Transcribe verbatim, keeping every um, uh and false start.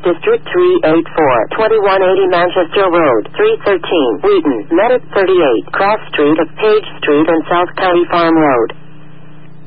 District three eighty-four, twenty-one eighty Manchester Road, three thirteen, Wheaton, Medic thirty-eight, Cross Street of Page Street and South County Farm Road.